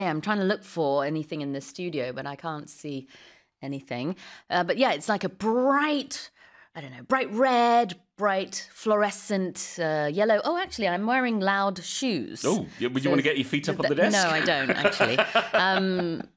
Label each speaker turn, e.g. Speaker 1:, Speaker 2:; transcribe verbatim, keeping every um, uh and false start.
Speaker 1: I'm trying to look for anything in the studio, but I can't see anything. Uh, but yeah, it's like a bright, I don't know, bright red, bright fluorescent uh, yellow. Oh, actually, I'm wearing loud shoes.
Speaker 2: Oh, yeah, would you
Speaker 1: So
Speaker 2: want to get your feet up on the
Speaker 1: th-
Speaker 2: desk?
Speaker 1: No, I don't, actually. um,